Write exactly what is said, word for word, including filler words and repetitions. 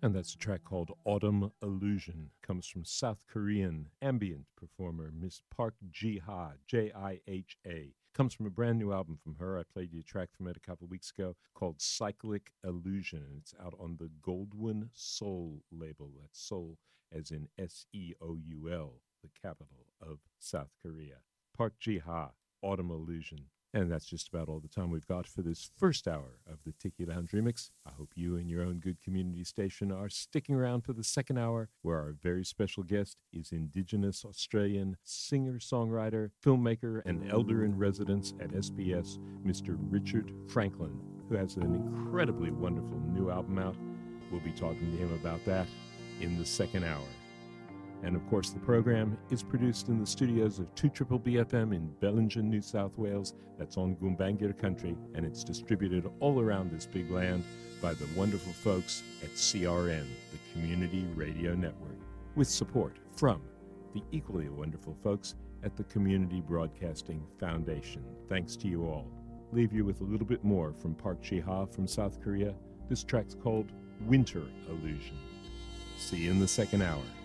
And that's a track called Autumn Illusion. Comes from South Korean ambient performer Miss Park Ji-ha, J I H A. Comes from a brand new album from her. I played you a track from it a couple of weeks ago called Cyclic Illusion. It's out on the Goldwyn Seoul label. That's Seoul as in S E O U L, the capital of South Korea. Park Ji-ha, Autumn Illusion. And that's just about all the time we've got for this first hour of the Tiki Lounge Remix. I hope you and your own good community station are sticking around for the second hour, where our very special guest is Indigenous Australian singer-songwriter, filmmaker, and elder-in-residence at S B S, Mister Richard Franklin, who has an incredibly wonderful new album out. We'll be talking to him about that in the second hour. And of course, the program is produced in the studios of two B B F M in Bellingen, New South Wales. That's on Gumbaynggirr country, and it's distributed all around this big land by the wonderful folks at C R N, the Community Radio Network, with support from the equally wonderful folks at the Community Broadcasting Foundation. Thanks to you all. Leave you with a little bit more from Park Ji-ha from South Korea. This track's called Winter Illusion. See you in the second hour.